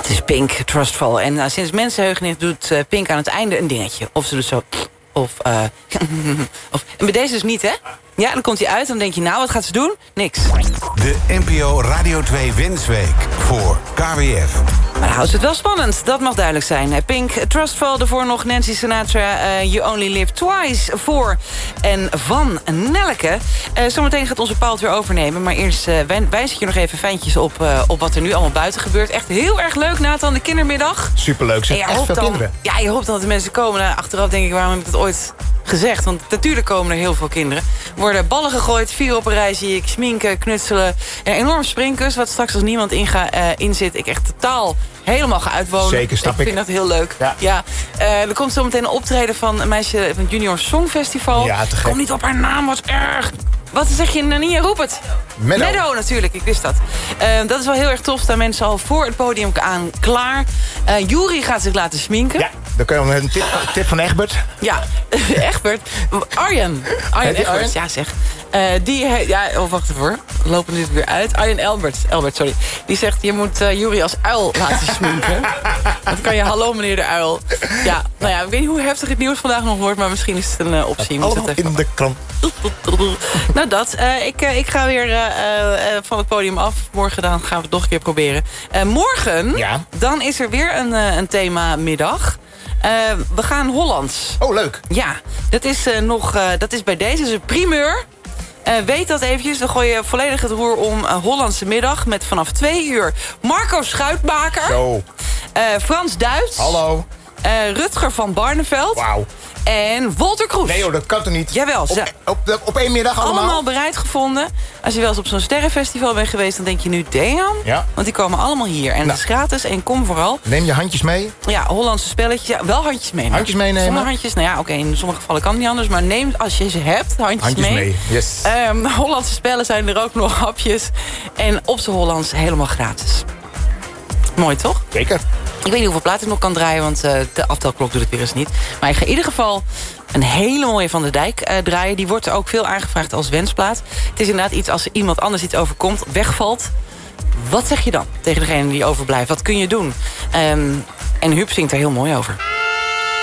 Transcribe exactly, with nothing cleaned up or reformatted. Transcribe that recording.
Het is Pink, Trustful. En uh, sinds mensenheugenis doet uh, Pink aan het einde een dingetje. Of ze doet zo... Of, uh, of... En bij deze dus niet, hè? Ja, dan komt hij uit en dan denk je, nou, wat gaat ze doen? Niks. De N P O Radio twee Wensweek voor K W F. Maar dan houdt het wel spannend, dat mag duidelijk zijn. Pink, Trustful, daarvoor nog Nancy Sinatra... Uh, You Only Live Twice voor en van Nelleke. Uh, zometeen gaat onze Paul het weer overnemen. Maar eerst uh, wijs ik je nog even fijntjes op, uh, op wat er nu allemaal buiten gebeurt. Echt heel erg leuk, Nathan, de kindermiddag. Superleuk, zeg. Echt veel dan, kinderen. Ja, je hoopt dat de mensen komen. Nou, achteraf denk ik, waarom heb ik dat ooit gezegd? Want natuurlijk komen er heel veel kinderen. Er worden ballen gegooid, vier op een rij zie ik, sminken, knutselen. Een enorm springkus, wat straks als niemand in, ga, uh, in zit... ik echt totaal helemaal ga uitwonen. Zeker, snap ik. ik. vind dat heel leuk. Ja. Ja. Uh, er komt zo meteen een optreden van een meisje van het Junior Songfestival. Ja, te gek. Kom niet op haar naam, wat erg. Wat zeg je, Nania? Roep het. Meadow. Meadow, natuurlijk, ik wist dat. Uh, dat is wel heel erg tof, staan mensen al voor het podium aan klaar. Uh, Juri gaat zich laten sminken. Ja, dan kun je nog een tip, tip van Egbert. Ja, Egbert. Arjen. Arjen Egbert, Arjen? Ja zeg. Uh, die, he- ja, oh, wacht even hoor. We lopen nu weer uit. Arjen Elbert, Elbert, sorry. Die zegt, je moet uh, Juri als uil laten sminken. Dan kan je, hallo meneer de uil. Ja, nou ja, ik weet niet hoe heftig het nieuws vandaag nog wordt... maar misschien is het een uh, optie. Allemaal in de krant. Nou dat, uh, ik, uh, ik ga weer uh, uh, van het podium af. Morgen dan gaan we het nog een keer proberen. Uh, morgen, Ja. dan is er weer een, uh, een thema middag. Uh, we gaan Hollands. Oh, leuk. Ja, dat is, uh, nog, uh, dat is bij deze, is een primeur. Uh, weet dat eventjes, dan gooi je volledig het roer om uh, Hollandse middag... met vanaf twee uur Marco Schuitmaker. Zo. Uh, Frans Duits. Hallo. Uh, Rutger van Barneveld. Wauw. En Walter Kroes. Nee joh, dat kan toch niet? Jawel, ze Op, op, op één middag allemaal? allemaal bereid gevonden. Als je wel eens op zo'n sterrenfestival bent geweest... dan denk je nu, damn. Ja. Want die komen allemaal hier. En Nou. het is gratis en kom vooral. Neem je handjes mee. Ja, Hollandse spelletjes. Ja, wel handjes meenemen. Handjes meenemen. Zonder handjes, nou ja, oké, okay, in sommige gevallen kan het niet anders. Maar neem, als je ze hebt, handjes, Handjes mee. mee. Yes. Um, Hollandse spellen zijn er ook nog, hapjes. En op z'n Hollands helemaal gratis. Mooi, toch? Zeker. Ik weet niet hoeveel plaat ik nog kan draaien, want uh, de aftelklok doet het weer eens niet. Maar ik ga in ieder geval een hele mooie Van der Dijk uh, draaien. Die wordt ook veel aangevraagd als wensplaat. Het is inderdaad iets als iemand anders iets overkomt, wegvalt. Wat zeg je dan tegen degene die overblijft? Wat kun je doen? Um, en Huub zingt er heel mooi over.